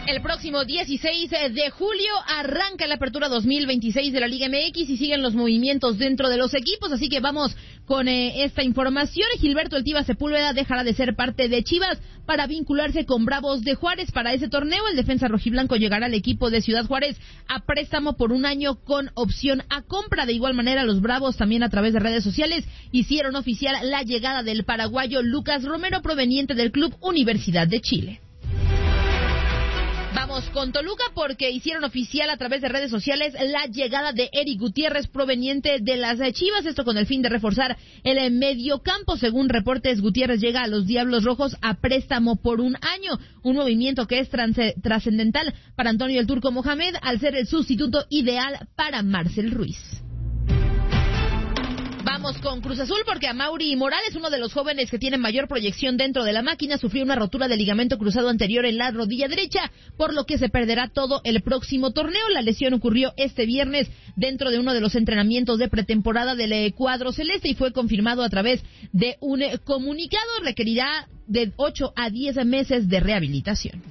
El próximo 16 de julio arranca la apertura 2026 de la Liga MX y siguen los movimientos dentro de los equipos, así que vamos con esta información. Gilberto El Tiva Sepúlveda dejará de ser parte de Chivas para vincularse con Bravos de Juárez. Para ese torneo, el defensa rojiblanco llegará al equipo de Ciudad Juárez a préstamo por un año con opción a compra. De igual manera, los Bravos también a través de redes sociales hicieron oficial la llegada del paraguayo Lucas Romero, proveniente del Club Universidad de Chile. Vamos con Toluca porque hicieron oficial a través de redes sociales la llegada de Eric Gutiérrez, proveniente de las Chivas, esto con el fin de reforzar el mediocampo. Según reportes, Gutiérrez llega a los Diablos Rojos a préstamo por un año, un movimiento que es trascendental para Antonio el Turco Mohamed al ser el sustituto ideal para Marcel Ruiz. Vamos con Cruz Azul porque Amaury Morales, uno de los jóvenes que tienen mayor proyección dentro de la máquina, sufrió una rotura de ligamento cruzado anterior en la rodilla derecha, por lo que se perderá todo el próximo torneo. La lesión ocurrió este viernes dentro de uno de los entrenamientos de pretemporada del cuadro celeste y fue confirmado a través de un comunicado. Requerirá de 8 a 10 meses de rehabilitación.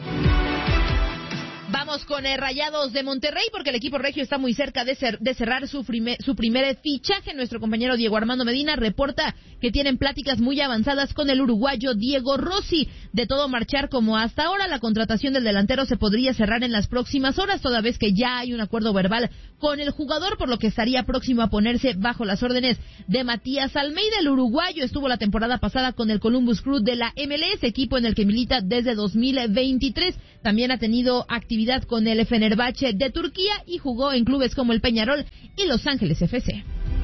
Vamos con Rayados de Monterrey porque el equipo regio está muy cerca de cerrar su primer fichaje. Nuestro compañero Diego Armando Medina reporta que tienen pláticas muy avanzadas con el uruguayo Diego Rossi. De todo marchar como hasta ahora, la contratación del delantero se podría cerrar en las próximas horas, toda vez que ya hay un acuerdo verbal con el jugador, por lo que estaría próximo a ponerse bajo las órdenes de Matías Almeida. El uruguayo estuvo la temporada pasada con el Columbus Crew de la MLS, equipo en el que milita desde 2023. También ha tenido actividad con el Fenerbahce de Turquía y jugó en clubes como el Peñarol y Los Ángeles FC.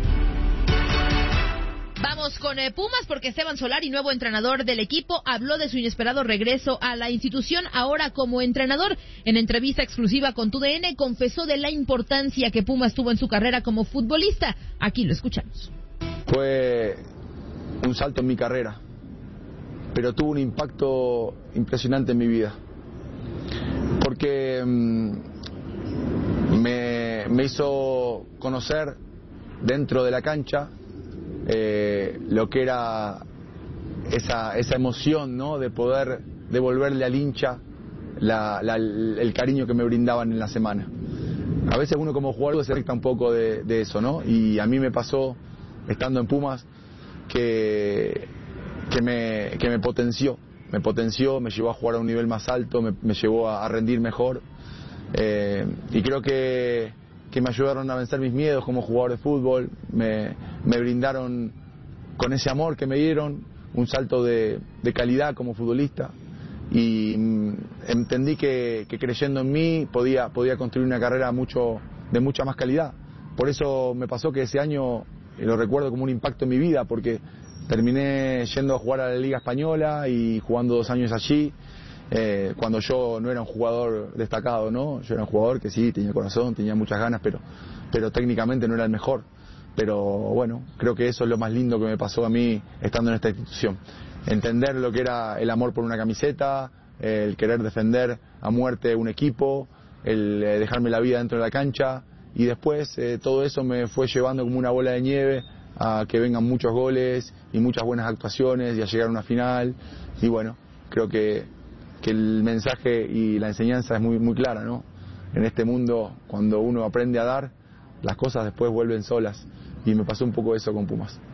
Vamos con Pumas porque Esteban Solari, nuevo entrenador del equipo, habló de su inesperado regreso a la institución ahora como entrenador. En entrevista exclusiva con TUDN confesó de la importancia que Pumas tuvo en su carrera como futbolista. Aquí lo escuchamos. Fue un salto en mi carrera, pero tuvo un impacto impresionante en mi vida. Porque me hizo conocer dentro de la cancha lo que era esa emoción, ¿no? De poder devolverle al hincha el cariño que me brindaban en la semana. A veces uno como jugador se afecta un poco de eso, ¿no? Y a mí me pasó, estando en Pumas, que me potenció. Me llevó a jugar a un nivel más alto, me llevó a rendir mejor y creo que me ayudaron a vencer mis miedos como jugador de fútbol, me brindaron con ese amor que me dieron un salto de calidad como futbolista y entendí que creyendo en mí podía construir una carrera de mucha más calidad. Por eso me pasó que ese año lo recuerdo como un impacto en mi vida, porque terminé yendo a jugar a la Liga Española y jugando 2 años allí, cuando yo no era un jugador destacado, ¿no? Yo era un jugador que sí, tenía corazón, tenía muchas ganas, pero técnicamente no era el mejor. Pero bueno, creo que eso es lo más lindo que me pasó a mí estando en esta institución. Entender lo que era el amor por una camiseta, el querer defender a muerte un equipo, el dejarme la vida dentro de la cancha, y después todo eso me fue llevando como una bola de nieve a que vengan muchos goles y muchas buenas actuaciones y a llegar a una final. Y bueno, creo que el mensaje y la enseñanza es muy, muy clara, ¿no? En este mundo, cuando uno aprende a dar, las cosas después vuelven solas, y me pasó un poco eso con Pumas.